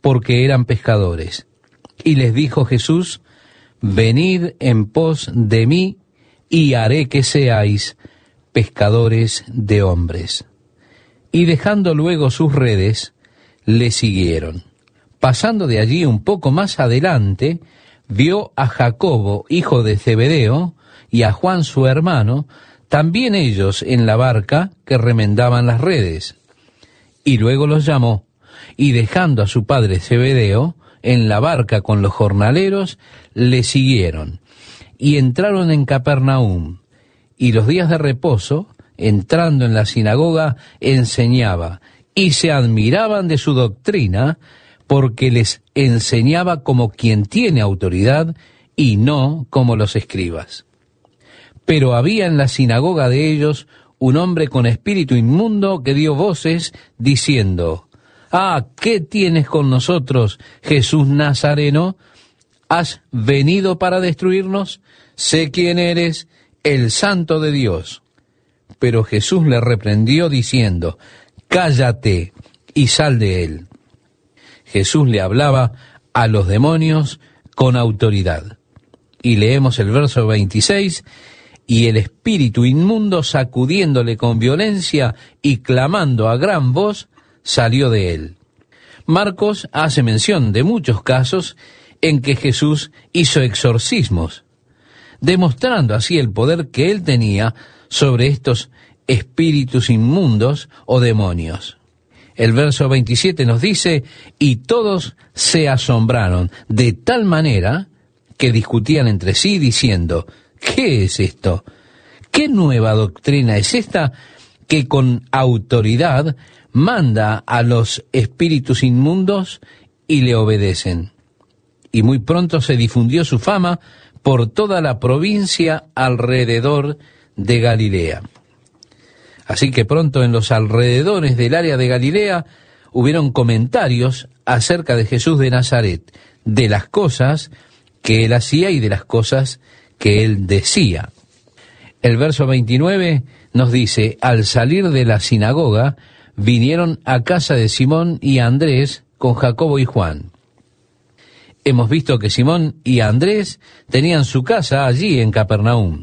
porque eran pescadores. Y les dijo Jesús: venid en pos de mí, y haré que seáis pescadores de hombres. Y dejando luego sus redes, le siguieron. Pasando de allí un poco más adelante, vio a Jacobo, hijo de Zebedeo, y a Juan su hermano, también ellos en la barca que remendaban las redes. Y luego los llamó, y dejando a su padre Zebedeo en la barca con los jornaleros, le siguieron. Y entraron en Capernaum, y los días de reposo, entrando en la sinagoga, enseñaba, y se admiraban de su doctrina, porque les enseñaba como quien tiene autoridad, y no como los escribas. Pero había en la sinagoga de ellos un hombre con espíritu inmundo que dio voces, diciendo: «Ah, ¿qué tienes con nosotros, Jesús Nazareno? ¿Has venido para destruirnos? Sé quién eres, el Santo de Dios». Pero Jesús le reprendió diciendo: «Cállate y sal de él». Jesús le hablaba a los demonios con autoridad. Y leemos el verso 26, y el espíritu inmundo, sacudiéndole con violencia y clamando a gran voz, salió de él. Marcos hace mención de muchos casos en que Jesús hizo exorcismos, demostrando así el poder que él tenía sobre estos espíritus inmundos o demonios. El verso 27 nos dice: y todos se asombraron de tal manera que discutían entre sí diciendo: ¿qué es esto? ¿Qué nueva doctrina es esta que con autoridad manda a los espíritus inmundos y le obedecen? Y muy pronto se difundió su fama por toda la provincia alrededor de Galilea. Así que pronto en los alrededores del área de Galilea hubieron comentarios acerca de Jesús de Nazaret, de las cosas que él hacía y de las cosas que él decía. El verso 29 nos dice: al salir de la sinagoga, vinieron a casa de Simón y Andrés con Jacobo y Juan. Hemos visto que Simón y Andrés tenían su casa allí en Capernaum.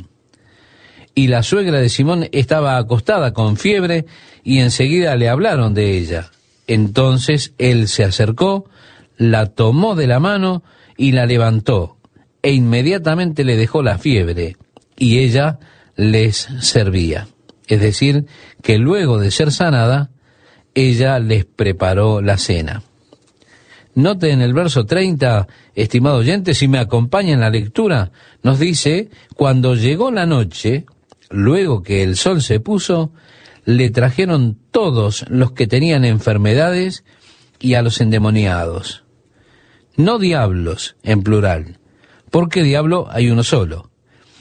Y la suegra de Simón estaba acostada con fiebre, y enseguida le hablaron de ella. Entonces él se acercó, la tomó de la mano y la levantó, e inmediatamente le dejó la fiebre, y ella les servía. Es decir, que luego de ser sanada, ella les preparó la cena. Note en el verso 30, estimado oyente, si me acompaña en la lectura, nos dice: cuando llegó la noche, luego que el sol se puso, le trajeron todos los que tenían enfermedades y a los endemoniados. No diablos en plural, porque diablo hay uno solo.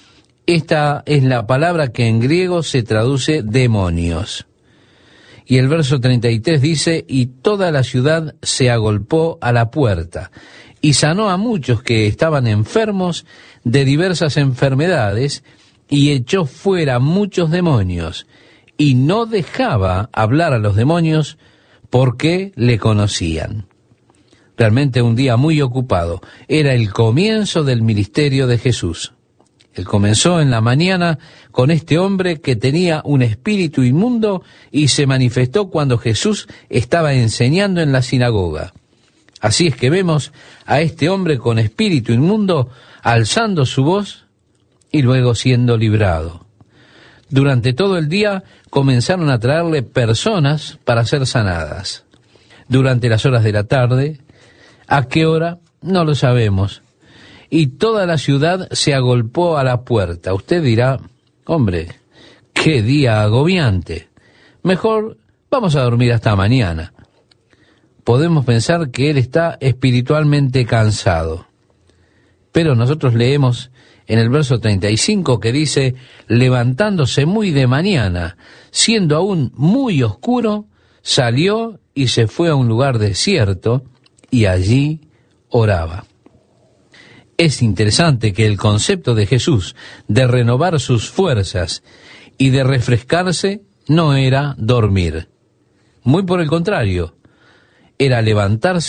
Esta es la palabra que en griego se traduce demonios. Y el verso 33 dice: y toda la ciudad se agolpó a la puerta, y sanó a muchos que estaban enfermos de diversas enfermedades, y echó fuera muchos demonios, y no dejaba hablar a los demonios porque le conocían. Realmente un día muy ocupado. Era el comienzo del ministerio de Jesús. Él comenzó en la mañana con este hombre que tenía un espíritu inmundo y se manifestó cuando Jesús estaba enseñando en la sinagoga. Así es que vemos a este hombre con espíritu inmundo alzando su voz y luego siendo librado. Durante todo el día comenzaron a traerle personas para ser sanadas. Durante las horas de la tarde, ¿a qué hora? No lo sabemos. Y toda la ciudad se agolpó a la puerta. Usted dirá: hombre, qué día agobiante. Mejor vamos a dormir hasta mañana. Podemos pensar que él está espiritualmente cansado. Pero nosotros leemos en el verso 35 que dice: levantándose muy de mañana, siendo aún muy oscuro, salió y se fue a un lugar desierto, y allí oraba. Es interesante que el concepto de Jesús de renovar sus fuerzas y de refrescarse no era dormir. Muy por el contrario, era levantarse